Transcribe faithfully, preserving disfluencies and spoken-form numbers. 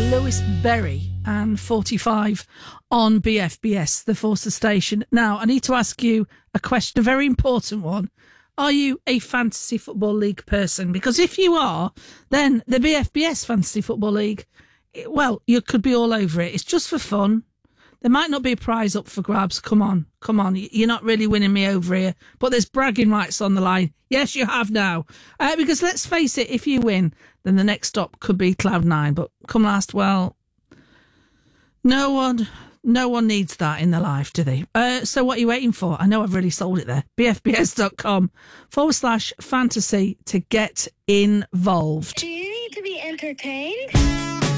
Lewis Berry and forty-five on B F B S, the Forster station. Now, I need to ask you a question, a very important one. Are you a Fantasy Football League person? Because if you are, then the B F B S Fantasy Football League, well, you could be all over it. It's just for fun. There might not be a prize up for grabs. Come on, come on. You're not really winning me over here. But there's bragging rights on the line. Yes, you have now. Uh, because let's face it, if you win, then the next stop could be Cloud nine. But come last, well, no one, no one needs that in their life, do they? Uh, so what are you waiting for? I know I've really sold it there. bfbs.com forward slash fantasy to get involved. Do you need to be entertained?